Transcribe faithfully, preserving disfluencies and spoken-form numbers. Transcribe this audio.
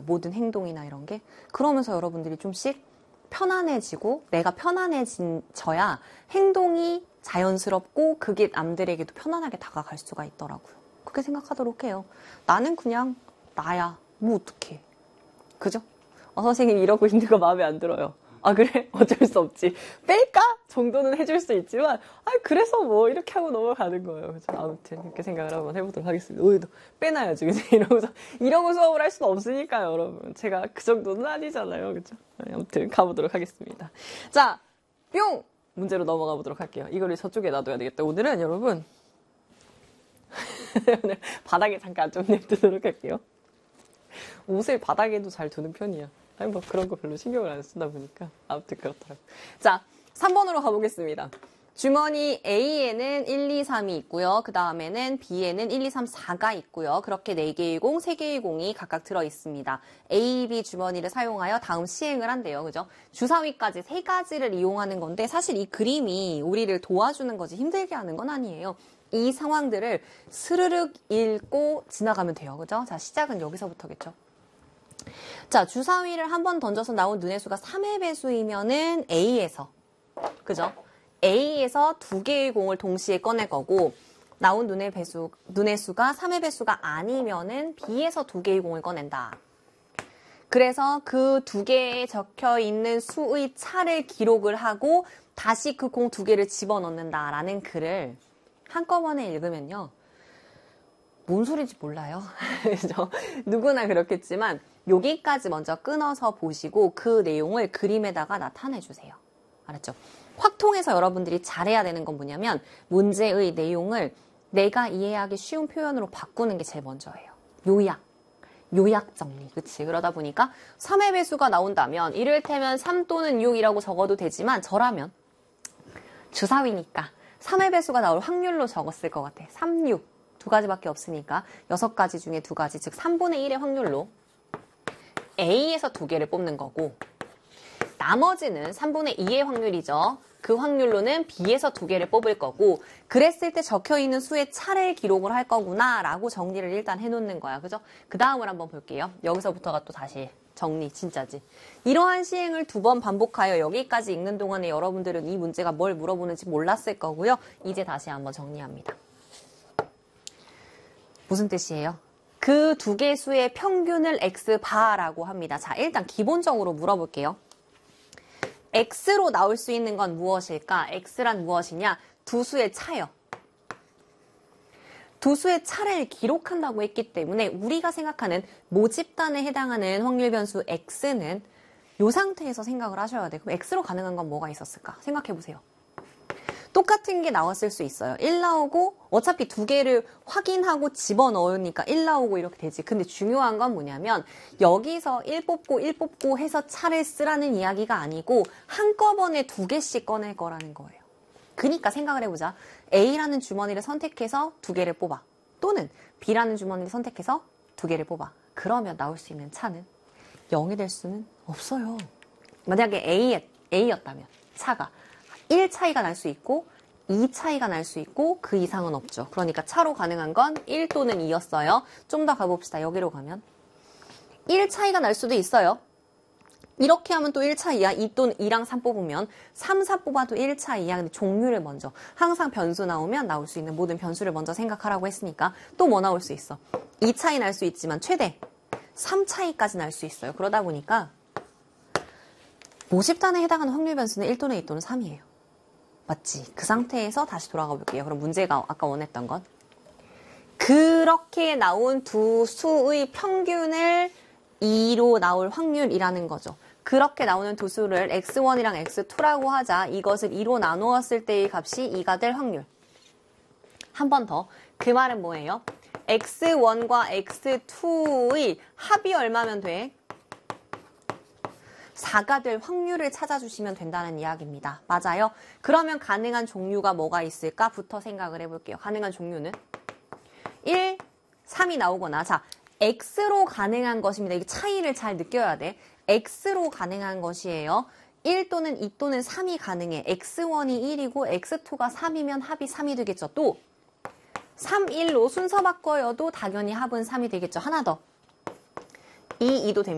모든 행동이나 이런 게. 그러면서 여러분들이 좀씩 편안해지고 내가 편안해져야 행동이 자연스럽고 그게 남들에게도 편안하게 다가갈 수가 있더라고요. 그렇게 생각하도록 해요. 나는 그냥 나야. 뭐 어떡해. 그죠? 어, 선생님 이러고 있는 거 마음에 안 들어요. 아 그래? 어쩔 수 없지. 뺄까? 정도는 해줄 수 있지만 아 그래서 뭐 이렇게 하고 넘어가는 거예요. 그래서 아무튼 이렇게 생각을 한번 해보도록 하겠습니다. 오늘도 빼놔야지. 그죠? 이러고서 이러고 수업을 할 수는 없으니까요, 여러분. 제가 그 정도는 아니잖아요. 그죠? 아무튼 가보도록 하겠습니다. 자, 뿅! 문제로 넘어가 보도록 할게요. 이거를 저쪽에 놔둬야 되겠다. 오늘은 여러분 오늘 바닥에 잠깐 좀 냅두도록 할게요. 옷을 바닥에도 잘 두는 편이야. 아니 뭐 그런 거 별로 신경을 안 쓰다 보니까 아무튼 그렇더라고요. 자, 삼 번으로 가보겠습니다. 주머니 A에는 일, 이, 삼이 있고요. 그 다음에는 B에는 일, 이, 삼, 사가 있고요. 그렇게 네 개의 공, 세 개의 공이 각각 들어있습니다. A, B 주머니를 사용하여 다음 시행을 한대요. 그죠? 주사위까지 세 가지를 이용하는 건데 사실 이 그림이 우리를 도와주는 거지 힘들게 하는 건 아니에요. 이 상황들을 스르륵 읽고 지나가면 돼요. 그죠? 자, 시작은 여기서부터겠죠. 자, 주사위를 한 번 던져서 나온 눈의 수가 삼의 배수이면은 A에서, 그죠? A에서 두 개의 공을 동시에 꺼낼 거고, 나온 눈의 배수, 눈의 수가 삼의 배수가 아니면은 B에서 두 개의 공을 꺼낸다. 그래서 그 두 개에 적혀 있는 수의 차를 기록을 하고, 다시 그 공 두 개를 집어넣는다라는 글을 한꺼번에 읽으면요. 뭔 소리인지 몰라요. 그죠? 누구나 그렇겠지만 여기까지 먼저 끊어서 보시고 그 내용을 그림에다가 나타내 주세요. 알았죠? 확통해서 여러분들이 잘해야 되는 건 뭐냐면 문제의 내용을 내가 이해하기 쉬운 표현으로 바꾸는 게 제일 먼저예요. 요약. 요약 정리. 그치? 그러다 보니까 삼의 배수가 나온다면 이를테면 삼 또는 육이라고 적어도 되지만 저라면 주사위니까 삼의 배수가 나올 확률로 적었을 것 같아. 삼, 육. 두 가지밖에 없으니까 여섯 가지 중에 두 가지, 즉 삼분의 일의 확률로 A에서 두 개를 뽑는 거고 나머지는 삼분의 이의 확률이죠. 그 확률로는 B에서 두 개를 뽑을 거고 그랬을 때 적혀있는 수의 차례 기록을 할 거구나 라고 정리를 일단 해놓는 거야. 그죠? 그 다음을 한번 볼게요. 여기서부터가 또 다시 정리, 진짜지. 이러한 시행을 두 번 반복하여 여기까지 읽는 동안에 여러분들은 이 문제가 뭘 물어보는지 몰랐을 거고요. 이제 다시 한번 정리합니다. 무슨 뜻이에요? 그 두 개 수의 평균을 X바라고 합니다. 자, 일단 기본적으로 물어볼게요. X로 나올 수 있는 건 무엇일까? X란 무엇이냐? 두 수의 차요. 두 수의 차를 기록한다고 했기 때문에 우리가 생각하는 모집단에 해당하는 확률 변수 X는 이 상태에서 생각을 하셔야 돼요. 그럼 X로 가능한 건 뭐가 있었을까? 생각해보세요. 똑같은 게 나왔을 수 있어요. 일 나오고 어차피 두 개를 확인하고 집어넣으니까 일 나오고 이렇게 되지. 근데 중요한 건 뭐냐면 여기서 일 뽑고 일 뽑고 해서 차를 쓰라는 이야기가 아니고 한꺼번에 두 개씩 꺼낼 거라는 거예요. 그러니까 생각을 해보자. A라는 주머니를 선택해서 두 개를 뽑아. 또는 B라는 주머니를 선택해서 두 개를 뽑아. 그러면 나올 수 있는 차는 영이 될 수는 없어요. 만약에 A, A였다면 차가 일 차이가 날 수 있고 이 차이가 날 수 있고 그 이상은 없죠. 그러니까 차로 가능한 건 일 또는 이였어요. 좀 더 가봅시다. 여기로 가면 일 차이가 날 수도 있어요. 이렇게 하면 또 일 차이야. 이 또는 이랑 삼 뽑으면 삼, 사 뽑아도 일 차이야. 근데 종류를 먼저 항상 변수 나오면 나올 수 있는 모든 변수를 먼저 생각하라고 했으니까 또 뭐 나올 수 있어? 이 차이 날 수 있지만 최대 삼 차이까지 날 수 있어요. 그러다 보니까 모집단에 해당하는 확률 변수는 일 또는 이 또는 삼이에요. 맞지? 그 상태에서 다시 돌아가 볼게요. 그럼 문제가 아까 원했던 건 그렇게 나온 두 수의 평균을 이로 나올 확률이라는 거죠. 그렇게 나오는 두 수를 엑스 원이랑 엑스 투라고 하자. 이것을 이로 나누었을 때의 값이 이가 될 확률. 한 번 더. 그 말은 뭐예요? 엑스 원과 엑스 투의 합이 얼마면 돼? 사가 될 확률을 찾아주시면 된다는 이야기입니다. 맞아요? 그러면 가능한 종류가 뭐가 있을까부터 생각을 해볼게요. 가능한 종류는 일, 삼이 나오거나 자, X로 가능한 것입니다. 이게 차이를 잘 느껴야 돼. X로 가능한 것이에요. 일 또는 이 또는 삼이 가능해. 엑스 원이 일이고 엑스 투가 삼이면 합이 삼이 되겠죠. 또 삼, 일로 순서 바꿔여도 당연히 합은 삼이 되겠죠. 하나 더. 이, 이도 됩니다.